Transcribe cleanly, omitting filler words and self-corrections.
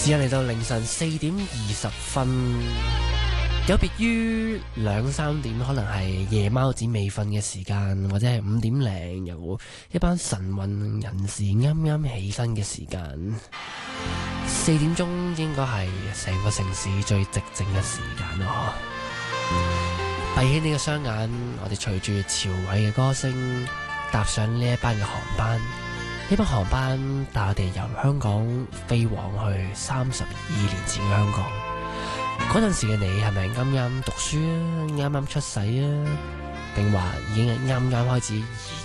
時間嚟到凌晨4:20，有別於2-3點可能係夜貓子未瞓嘅時間，或者係5點零有一班晨運人士啱啱起身嘅時間。4點鐘應該係成個城市最寂靜嘅時間咯。閉起你嘅雙眼，我哋隨住朝偉嘅歌聲搭上呢一班嘅航班。呢班航班帶我哋由香港飛往去32年前嘅香港。嗰陣時嘅你係咪啱啱讀書啊？啱啱出世啊？定話已經係啱啱開始移